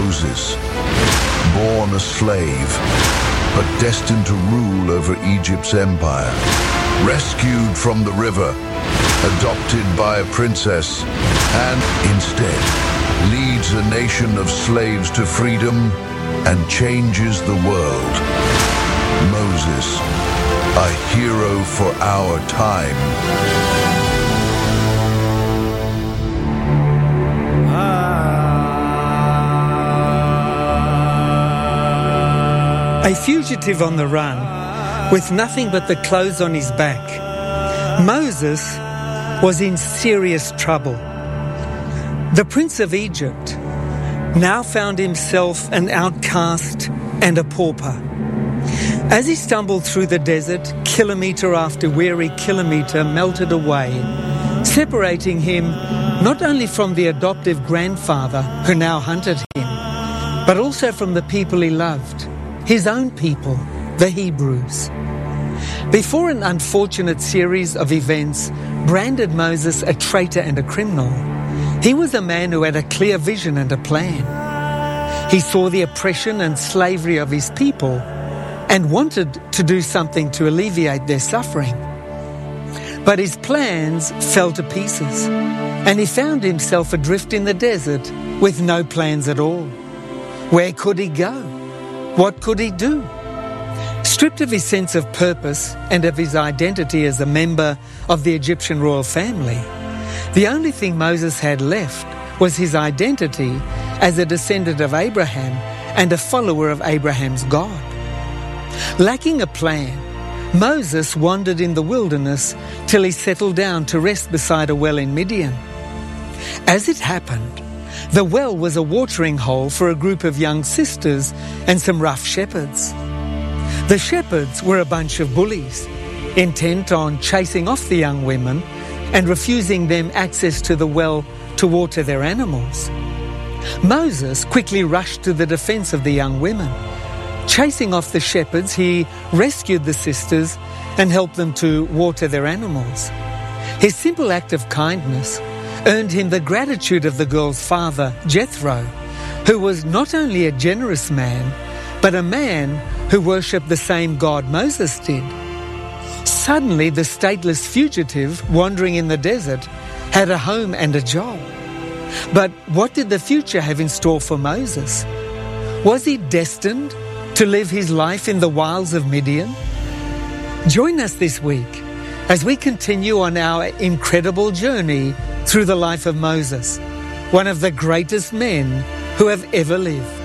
Moses, born a slave, but destined to rule over Egypt's empire. Rescued from the river, adopted by a princess, and instead leads a nation of slaves to freedom and changes the world. Moses, a hero for our time. A fugitive on the run, with nothing but the clothes on his back, Moses was in serious trouble. The Prince of Egypt now found himself an outcast and a pauper. As he stumbled through the desert, kilometre after weary kilometre melted away, separating him not only from the adoptive grandfather who now hunted him, but also from the people he loved, his own people, the Hebrews. Before an unfortunate series of events branded Moses a traitor and a criminal, he was a man who had a clear vision and a plan. He saw the oppression and slavery of his people and wanted to do something to alleviate their suffering. But his plans fell to pieces, and he found himself adrift in the desert with no plans at all. Where could he go? What could he do? Stripped of his sense of purpose and of his identity as a member of the Egyptian royal family, the only thing Moses had left was his identity as a descendant of Abraham and a follower of Abraham's God. Lacking a plan, Moses wandered in the wilderness till he settled down to rest beside a well in Midian. As it happened, the well was a watering hole for a group of young sisters and some rough shepherds. The shepherds were a bunch of bullies, intent on chasing off the young women and refusing them access to the well to water their animals. Moses quickly rushed to the defense of the young women. Chasing off the shepherds, he rescued the sisters and helped them to water their animals. His simple act of kindness earned him the gratitude of the girl's father, Jethro, who was not only a generous man, but a man who worshipped the same God Moses did. Suddenly, the stateless fugitive wandering in the desert had a home and a job. But what did the future have in store for Moses? Was he destined to live his life in the wilds of Midian? Join us this week as we continue on our incredible journey through the life of Moses, one of the greatest men who have ever lived.